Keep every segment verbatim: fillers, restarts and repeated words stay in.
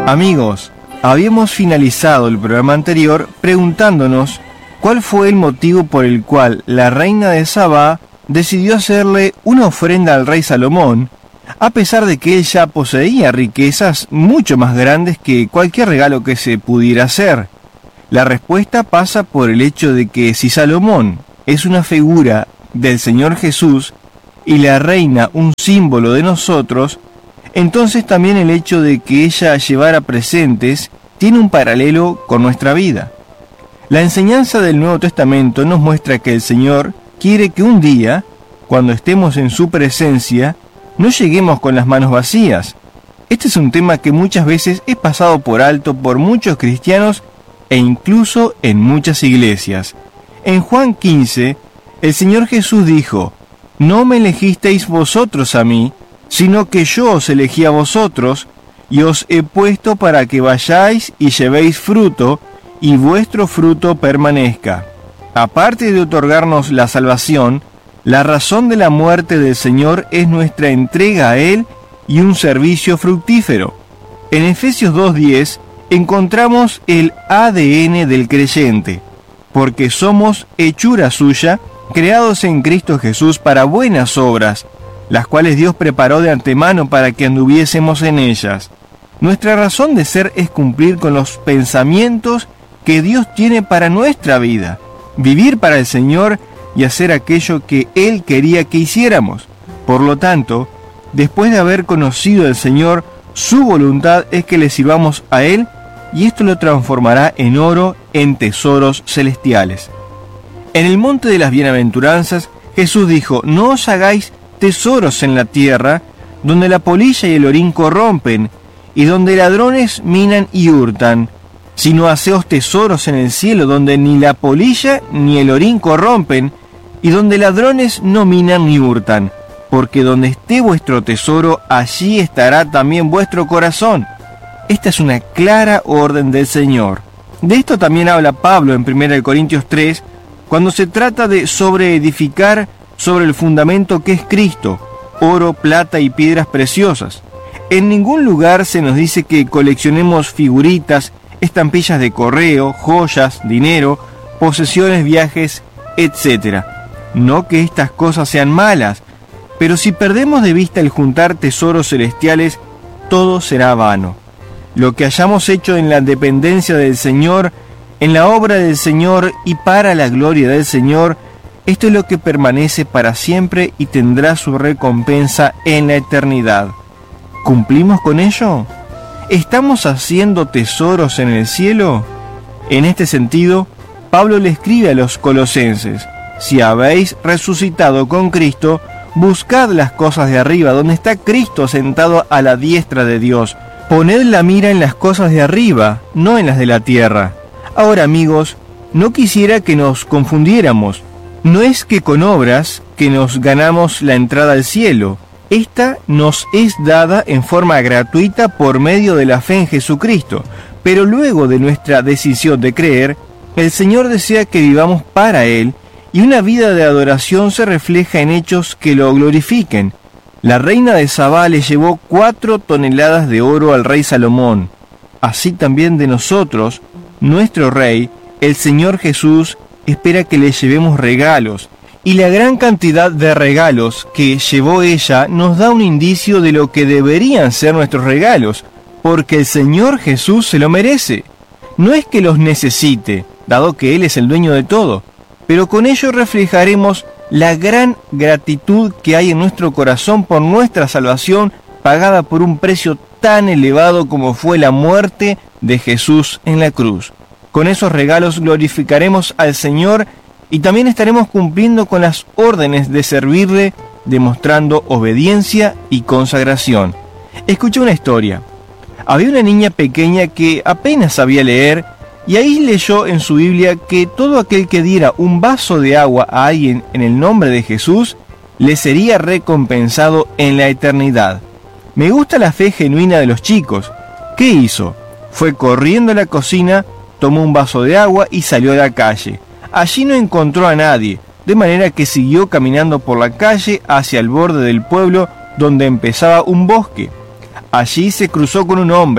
Amigos, habíamos finalizado el programa anterior preguntándonos cuál fue el motivo por el cual la reina de Sabá decidió hacerle una ofrenda al rey Salomón, a pesar de que él ya poseía riquezas mucho más grandes que cualquier regalo que se pudiera hacer. La respuesta pasa por el hecho de que si Salomón es una figura del Señor Jesús y la reina un símbolo de nosotros, entonces también el hecho de que ella llevara presentes tiene un paralelo con nuestra vida. La enseñanza del Nuevo Testamento nos muestra que el Señor quiere que un día, cuando estemos en su presencia, no lleguemos con las manos vacías. Este es un tema que muchas veces es pasado por alto por muchos cristianos e incluso en muchas iglesias. En Juan quince, el Señor Jesús dijo: «No me elegisteis vosotros a mí, sino que yo os elegí a vosotros, y os he puesto para que vayáis y llevéis fruto, y vuestro fruto permanezca». Aparte de otorgarnos la salvación, la razón de la muerte del Señor es nuestra entrega a Él y un servicio fructífero. En Efesios dos diez encontramos el A D N del creyente, porque somos hechura suya, creados en Cristo Jesús para buenas obras, las cuales Dios preparó de antemano para que anduviésemos en ellas. Nuestra razón de ser es cumplir con los pensamientos que Dios tiene para nuestra vida, vivir para el Señor y hacer aquello que Él quería que hiciéramos. Por lo tanto, después de haber conocido al Señor, su voluntad es que le sirvamos a Él, y esto lo transformará en oro, en tesoros celestiales. En el monte de las bienaventuranzas, Jesús dijo: «No os hagáis tesoros en la tierra, donde la polilla y el orín corrompen, y donde ladrones minan y hurtan, sino haceos tesoros en el cielo, donde ni la polilla ni el orín corrompen, y donde ladrones no minan ni hurtan, porque donde esté vuestro tesoro, allí estará también vuestro corazón». Esta es una clara orden del Señor. De esto también habla Pablo en primera Corintios tres, cuando se trata de sobreedificar sobre el fundamento que es Cristo, oro, plata y piedras preciosas. En ningún lugar se nos dice que coleccionemos figuritas, estampillas de correo, joyas, dinero, posesiones, viajes, etcétera. No que estas cosas sean malas, pero si perdemos de vista el juntar tesoros celestiales, todo será vano. Lo que hayamos hecho en la dependencia del Señor, en la obra del Señor y para la gloria del Señor, esto es lo que permanece para siempre y tendrá su recompensa en la eternidad. ¿Cumplimos con ello? ¿Estamos haciendo tesoros en el cielo? En este sentido, Pablo le escribe a los colosenses: «Si habéis resucitado con Cristo, buscad las cosas de arriba, donde está Cristo sentado a la diestra de Dios. Poned la mira en las cosas de arriba, no en las de la tierra». Ahora, amigos, no quisiera que nos confundiéramos. No es que con obras que nos ganamos la entrada al cielo. Esta nos es dada en forma gratuita por medio de la fe en Jesucristo. Pero luego de nuestra decisión de creer, el Señor desea que vivamos para Él, y una vida de adoración se refleja en hechos que lo glorifiquen. La reina de Sabá le llevó cuatro toneladas de oro al rey Salomón. Así también de nosotros, nuestro rey, el Señor Jesús, espera que le llevemos regalos. Y la gran cantidad de regalos que llevó ella nos da un indicio de lo que deberían ser nuestros regalos, porque el Señor Jesús se lo merece. No es que los necesite, dado que Él es el dueño de todo, pero con ello reflejaremos la gran gratitud que hay en nuestro corazón por nuestra salvación, pagada por un precio tan elevado como fue la muerte de Jesús en la cruz. Con esos regalos glorificaremos al Señor y también estaremos cumpliendo con las órdenes de servirle, demostrando obediencia y consagración. Escuché una historia. Había una niña pequeña que apenas sabía leer, y ahí leyó en su Biblia que todo aquel que diera un vaso de agua a alguien en el nombre de Jesús, le sería recompensado en la eternidad. Me gusta la fe genuina de los chicos. ¿Qué hizo? Fue corriendo a la cocina, tomó un vaso de agua y salió a la calle. Allí no encontró a nadie, de manera que siguió caminando por la calle hacia el borde del pueblo donde empezaba un bosque. Allí se cruzó con un hombre.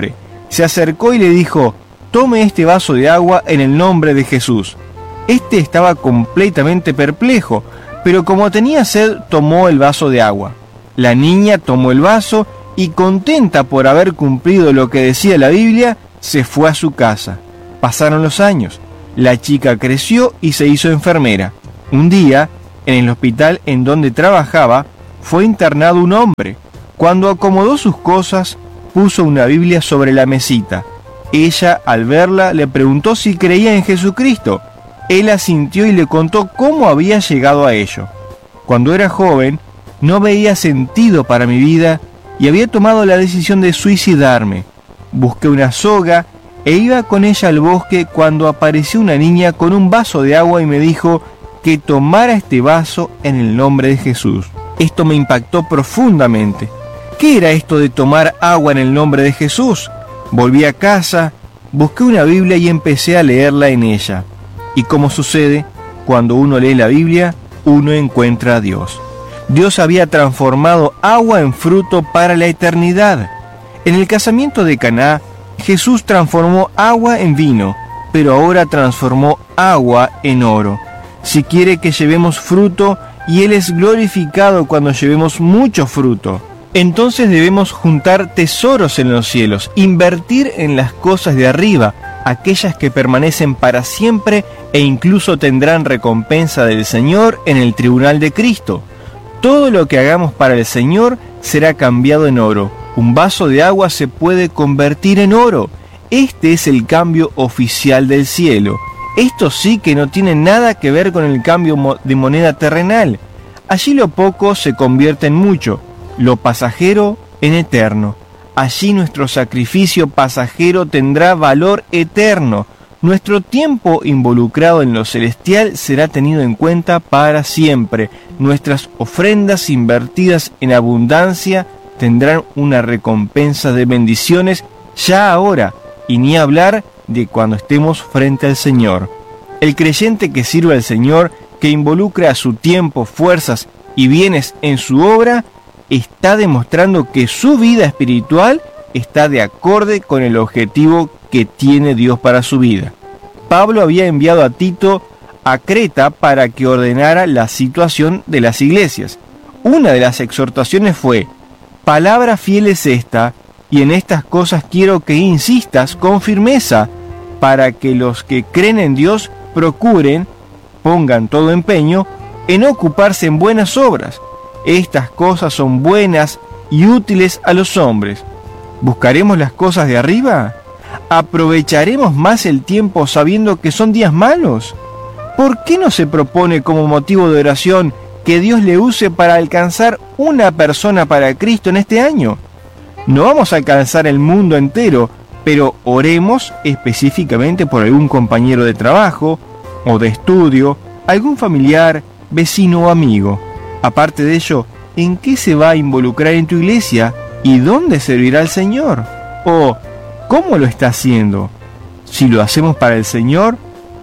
se acercó y le dijo: «Tome este vaso de agua en el nombre de Jesús». Este estaba completamente perplejo, pero como tenía sed, tomó el vaso de agua. La niña tomó el vaso y, contenta por haber cumplido lo que decía la Biblia, se fue a su casa. Pasaron los años. La chica creció y se hizo enfermera. Un día, en el hospital en donde trabajaba, fue internado un hombre. Cuando acomodó sus cosas, puso una Biblia sobre la mesita. Ella, al verla, le preguntó si creía en Jesucristo. Él asintió y le contó cómo había llegado a ello. Cuando era joven, no veía sentido para mi vida y había tomado la decisión de suicidarme. Busqué una soga e iba con ella al bosque cuando apareció una niña con un vaso de agua y me dijo que tomara este vaso en el nombre de Jesús. Esto me impactó profundamente. ¿Qué era esto de tomar agua en el nombre de Jesús? Volví a casa, busqué una Biblia y empecé a leerla en ella. Y como sucede, cuando uno lee la Biblia, uno encuentra a Dios. Dios había transformado agua en fruto para la eternidad. En el casamiento de Caná, Jesús transformó agua en vino, pero ahora transformó agua en oro. Si quiere que llevemos fruto, y Él es glorificado cuando llevemos mucho fruto, entonces debemos juntar tesoros en los cielos, invertir en las cosas de arriba, aquellas que permanecen para siempre e incluso tendrán recompensa del Señor en el tribunal de Cristo. Todo lo que hagamos para el Señor será cambiado en oro. Un vaso de agua se puede convertir en oro. Este es el cambio oficial del cielo. Esto sí que no tiene nada que ver con el cambio de moneda terrenal. Allí lo poco se convierte en mucho, lo pasajero en eterno. Allí nuestro sacrificio pasajero tendrá valor eterno. Nuestro tiempo involucrado en lo celestial será tenido en cuenta para siempre. Nuestras ofrendas invertidas en abundancia tendrán una recompensa de bendiciones ya ahora, y ni hablar de cuando estemos frente al Señor. El creyente que sirve al Señor, que involucra su tiempo, fuerzas y bienes en su obra, está demostrando que su vida espiritual está de acorde con el objetivo que tiene Dios para su vida. Pablo había enviado a Tito a Creta para que ordenara la situación de las iglesias. Una de las exhortaciones fue: palabra fiel es esta, y en estas cosas quiero que insistas con firmeza, para que los que creen en Dios procuren, pongan todo empeño en ocuparse en buenas obras. Estas cosas son buenas y útiles a los hombres. ¿Buscaremos las cosas de arriba? ¿Aprovecharemos más el tiempo sabiendo que son días malos? ¿Por qué no se propone como motivo de oración que Dios le use para alcanzar una persona para Cristo en este año? No vamos a alcanzar el mundo entero, pero oremos específicamente por algún compañero de trabajo o de estudio, algún familiar, vecino o amigo. Aparte de ello, ¿en qué se va a involucrar en tu iglesia y dónde servirá al Señor? ¿O cómo lo está haciendo? Si lo hacemos para el Señor,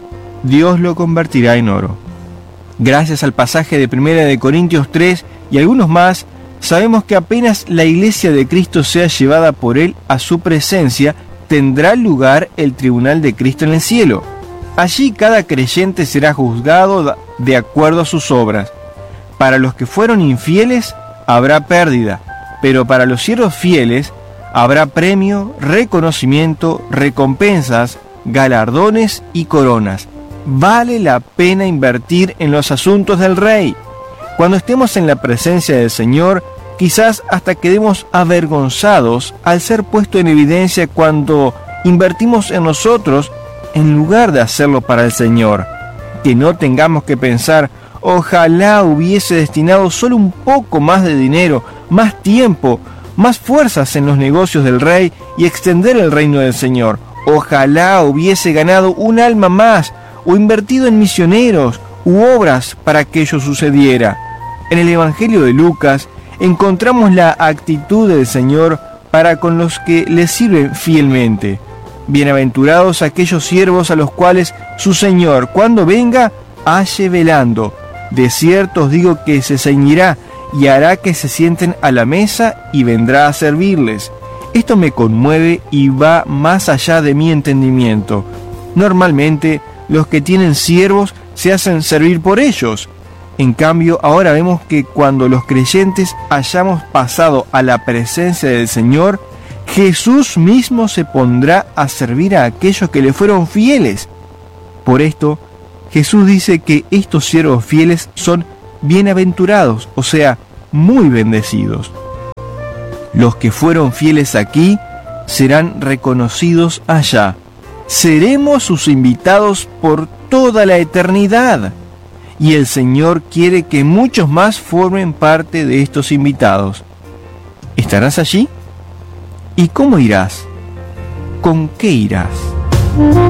Dios lo convertirá en oro. Gracias al pasaje de primera de Corintios tres y algunos más, sabemos que apenas la iglesia de Cristo sea llevada por Él a su presencia, tendrá lugar el tribunal de Cristo en el cielo. Allí cada creyente será juzgado de acuerdo a sus obras. Para los que fueron infieles habrá pérdida, pero para los siervos fieles habrá premio, reconocimiento, recompensas, galardones y coronas. Vale la pena invertir en los asuntos del Rey. Cuando estemos en la presencia del Señor, quizás hasta quedemos avergonzados al ser puesto en evidencia cuando invertimos en nosotros en lugar de hacerlo para el Señor. Que no tengamos que pensar: ojalá hubiese destinado solo un poco más de dinero, más tiempo, más fuerzas en los negocios del Rey y extender el reino del Señor. Ojalá hubiese ganado un alma más o invertido en misioneros u obras para que ello sucediera. En el Evangelio de Lucas encontramos la actitud del Señor para con los que le sirven fielmente. Bienaventurados aquellos siervos a los cuales su Señor, cuando venga, halle velando. De cierto os digo que se ceñirá y hará que se sienten a la mesa y vendrá a servirles. Esto me conmueve y va más allá de mi entendimiento. Normalmente, los que tienen siervos se hacen servir por ellos. En cambio, ahora vemos que cuando los creyentes hayamos pasado a la presencia del Señor, Jesús mismo se pondrá a servir a aquellos que le fueron fieles. Por esto, Jesús dice que estos siervos fieles son bienaventurados, o sea, muy bendecidos. Los que fueron fieles aquí serán reconocidos allá. Seremos sus invitados por toda la eternidad. Y el Señor quiere que muchos más formen parte de estos invitados. ¿Estarás allí? ¿Y cómo irás? ¿Con qué irás?